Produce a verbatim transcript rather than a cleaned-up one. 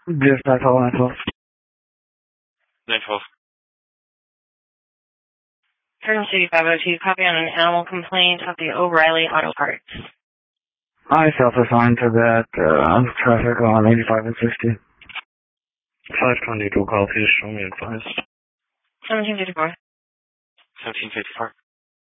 Just nine twelve, nine twelve. nine twelve. Turn City five oh two, copy on an animal complaint of the O'Reilly Auto Parts. I self-assigned to that, uh, traffic on eighty-five and sixty. five twenty, dual call, please show me advised. seventeen fifty-four. seventeen fifty-four.